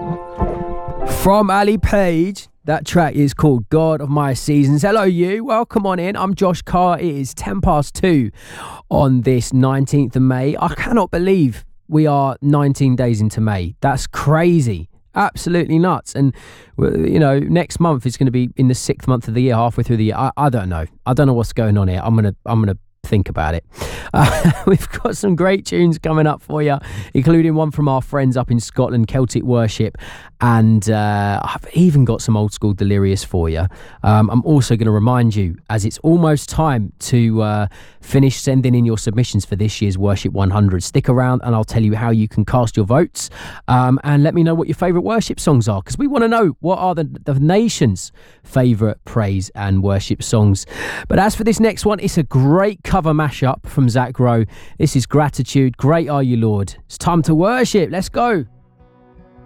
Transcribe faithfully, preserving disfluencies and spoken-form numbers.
From Ali Page, that track is called God of My Seasons. Hello you, welcome on in. I'm Josh Carr. It is ten past two on this nineteenth of May. I cannot believe we are nineteen days into May. That's crazy. Absolutely nuts. And, you know, next month is going to be in the sixth month of the year, halfway through the year. I, I don't know. I don't know what's going on here. I'm going to, I'm going to think about it. Uh, we've got some great tunes coming up for you, including one from our friends up in Scotland, Celtic Worship, and uh, I've even got some old school Delirious for you. Um, I'm also going to remind you, as it's almost time to uh, finish sending in your submissions for this year's Worship one hundred. Stick around and I'll tell you how you can cast your votes, um, and let me know what your favourite worship songs are, because we want to know what are the, the nation's favourite praise and worship songs. But as for this next one, it's a great cover mashup from Zach Rowe. This is Gratitude, Great Are You Lord. It's time to worship. Let's go.